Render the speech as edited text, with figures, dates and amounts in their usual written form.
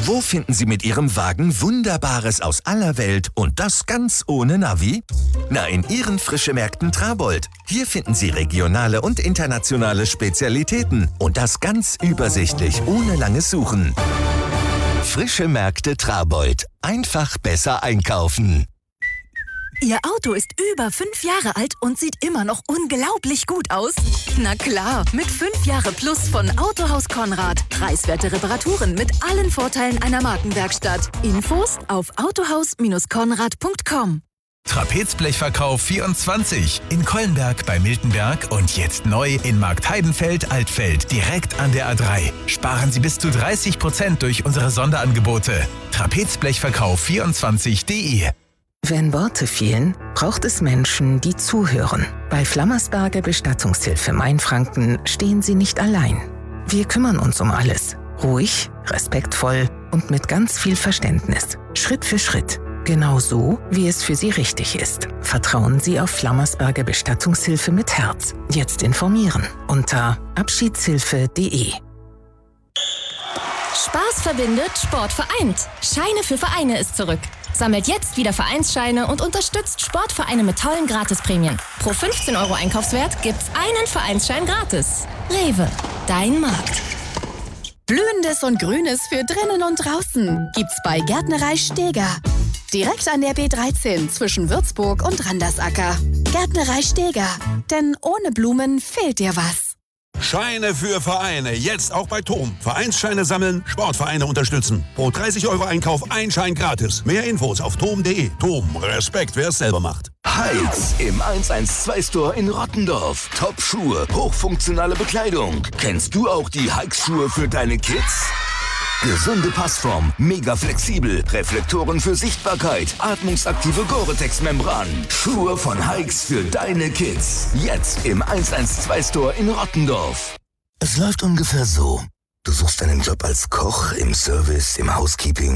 Wo finden Sie mit Ihrem Wagen Wunderbares aus aller Welt und das ganz ohne Navi? Na, in Ihren Frische Märkten Trabold. Hier finden Sie regionale und internationale Spezialitäten und das ganz übersichtlich, ohne langes Suchen. Frische Märkte Trabold. Einfach besser einkaufen. Ihr Auto ist über 5 Jahre alt und sieht immer noch unglaublich gut aus? Na klar, mit 5 Jahre Plus von Autohaus Konrad. Preiswerte Reparaturen mit allen Vorteilen einer Markenwerkstatt. Infos auf autohaus-konrad.com. Trapezblechverkauf 24 in Kollenberg bei Miltenberg und jetzt neu in Marktheidenfeld-Altfeld, direkt an der A3. Sparen Sie bis zu 30% durch unsere Sonderangebote. Trapezblechverkauf24.de. Wenn Worte fehlen, braucht es Menschen, die zuhören. Bei Flammersberger Bestattungshilfe Mainfranken stehen Sie nicht allein. Wir kümmern uns um alles. Ruhig, respektvoll und mit ganz viel Verständnis. Schritt für Schritt. Genau so, wie es für Sie richtig ist. Vertrauen Sie auf Flammersberger Bestattungshilfe mit Herz. Jetzt informieren unter abschiedshilfe.de. Spaß verbindet, Sport vereint. Scheine für Vereine ist zurück. Sammelt jetzt wieder Vereinsscheine und unterstützt Sportvereine mit tollen Gratisprämien. Pro 15 € Einkaufswert gibt's einen Vereinsschein gratis. Rewe, dein Markt. Blühendes und Grünes für drinnen und draußen gibt's bei Gärtnerei Steger. Direkt an der B13 zwischen Würzburg und Randersacker. Gärtnerei Steger. Denn ohne Blumen fehlt dir was. Scheine für Vereine. Jetzt auch bei TOM. Vereinsscheine sammeln, Sportvereine unterstützen. Pro 30 € Einkauf ein Schein gratis. Mehr Infos auf tom.de. TOM. Respekt, wer es selber macht. Hikes im 112-Store in Rottendorf. Top-Schuhe, hochfunktionale Bekleidung. Kennst du auch die Hikes-Schuhe für deine Kids? Gesunde Passform, mega flexibel, Reflektoren für Sichtbarkeit, atmungsaktive Gore-Tex-Membran. Schuhe von Hikes für deine Kids. Jetzt im 112-Store in Rottendorf. Es läuft ungefähr so. Du suchst einen Job als Koch, im Service, im Housekeeping